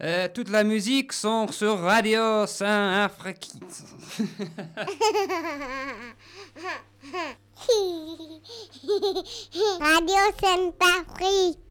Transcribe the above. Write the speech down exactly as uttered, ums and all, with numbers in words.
Euh, toute la musique sont sur Radio Saint-Afrique. Radio Saint-Afrique.